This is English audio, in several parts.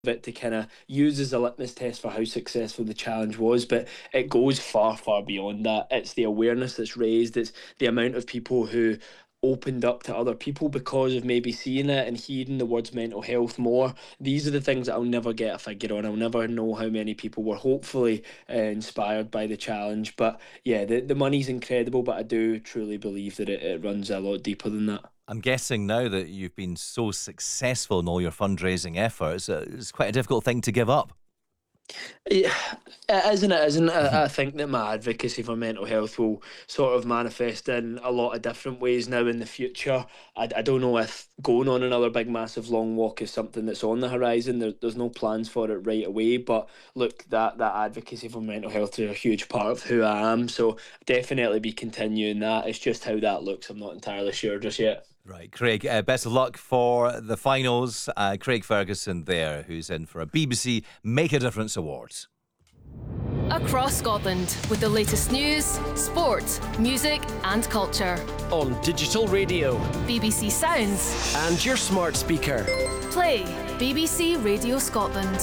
it to kind of use as a litmus test for how successful the challenge was, but it goes far, far beyond that. It's the awareness that's raised, it's the amount of people who opened up to other people because of maybe seeing it and hearing the words mental health more. These are the things that I'll never get a figure on. I'll never know how many people were hopefully inspired by the challenge. But yeah, the money's incredible, but I do truly believe that it runs a lot deeper than that. I'm guessing now that you've been so successful in all your fundraising efforts, it's quite a difficult thing to give up. Yeah, it isn't. It isn't. I think that my advocacy for mental health will sort of manifest in a lot of different ways now in the future. I don't know if going on another big, massive, long walk is something that's on the horizon. There's no plans for it right away. But look, that advocacy for mental health is a huge part of who I am. So definitely be continuing that. It's just how that looks. I'm not entirely sure just yet. Right, Craig, best of luck for the finals. Craig Ferguson there, who's in for a BBC Make a Difference Awards. Across Scotland with the latest news, sport, music and culture. On digital radio. BBC Sounds. And your smart speaker. Play BBC Radio Scotland.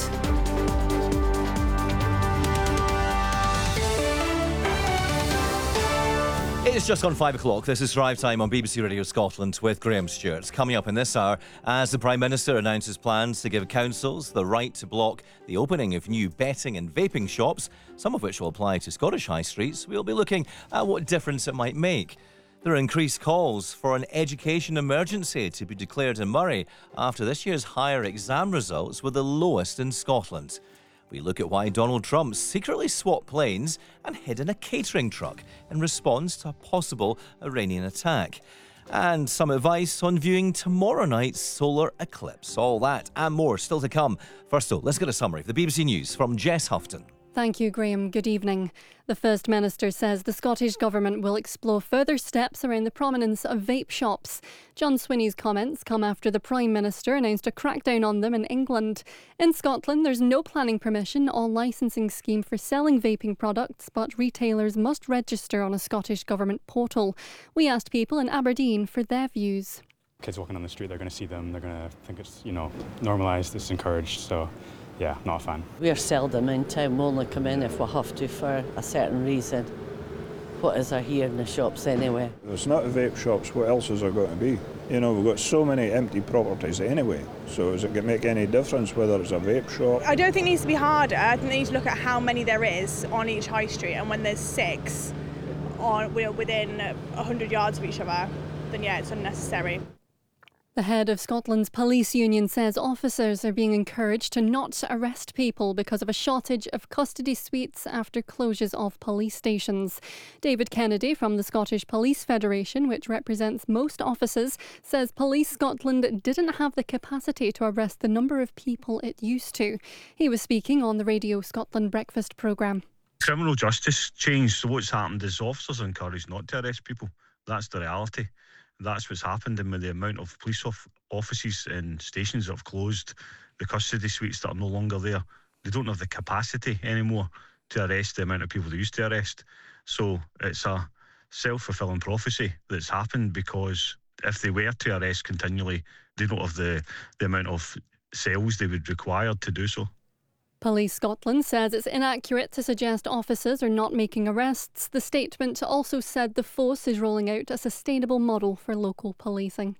It's just gone 5 o'clock. This is Drive Time on BBC Radio Scotland with Graham Stewart. Coming up in this hour, as the Prime Minister announces plans to give councils the right to block the opening of new betting and vaping shops, some of which will apply to Scottish high streets, we'll be looking at what difference it might make. There are increased calls for an education emergency to be declared in Moray after this year's higher exam results were the lowest in Scotland. We look at why Donald Trump secretly swapped planes and hid in a catering truck in response to a possible Iranian attack. And some advice on viewing tomorrow night's solar eclipse. All that and more still to come. First though, let's get a summary of the BBC News from Jess Houghton. Thank you, Graham. Good evening. The First Minister says the Scottish Government will explore further steps around the prominence of vape shops. John Swinney's comments come after the Prime Minister announced a crackdown on them in England. In Scotland, there's no planning permission or licensing scheme for selling vaping products, but retailers must register on a Scottish Government portal. We asked people in Aberdeen for their views. Kids walking on the street, they're going to see them, they're going to think it's, normalised, it's encouraged, so yeah, not a fan. We're seldom in town, we only come in if we have to for a certain reason. What is there here in the shops anyway? If it's not the vape shops, what else is there going to be? We've got so many empty properties anyway, so is it going to make any difference whether it's a vape shop? I don't think it needs to be harder. I think they need to look at how many there is on each high street, and when there's 6 within 100 yards of each other, then yeah, it's unnecessary. The head of Scotland's police union says officers are being encouraged to not arrest people because of a shortage of custody suites after closures of police stations. David Kennedy from the Scottish Police Federation, which represents most officers, says Police Scotland didn't have the capacity to arrest the number of people it used to. He was speaking on the Radio Scotland Breakfast programme. Criminal justice changed, so what's happened is officers are encouraged not to arrest people. That's the reality. That's what's happened, and with the amount of police offices and stations that have closed, the custody suites that are no longer there, they don't have the capacity anymore to arrest the amount of people they used to arrest. So it's a self-fulfilling prophecy that's happened, because if they were to arrest continually, they don't have the amount of cells they would require to do so. Police Scotland says it's inaccurate to suggest officers are not making arrests. The statement also said the force is rolling out a sustainable model for local policing.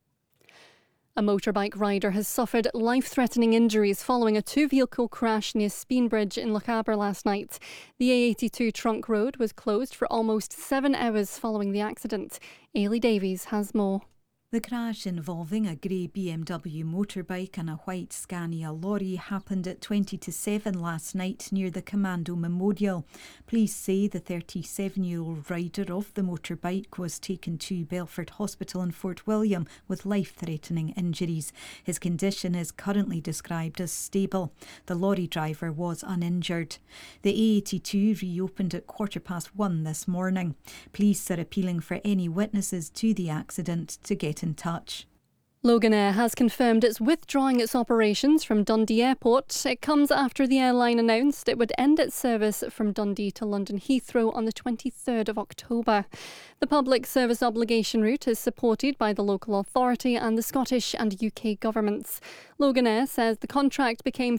A motorbike rider has suffered life-threatening injuries following a two-vehicle crash near Speenbridge in Lochaber last night. The A82 trunk road was closed for almost 7 hours following the accident. Ailey Davies has more. The crash involving a grey BMW motorbike and a white Scania lorry happened at 20 to 7 last night near the Commando Memorial. Police say the 37-year-old rider of the motorbike was taken to Belford Hospital in Fort William with life-threatening injuries. His condition is currently described as stable. The lorry driver was uninjured. The A82 reopened at 1:15 this morning. Police are appealing for any witnesses to the accident to get in touch. Loganair has confirmed it's withdrawing its operations from Dundee Airport. It comes after the airline announced it would end its service from Dundee to London Heathrow on the 23rd of October. The public service obligation route is supported by the local authority and the Scottish and UK governments. Loganair says the contract became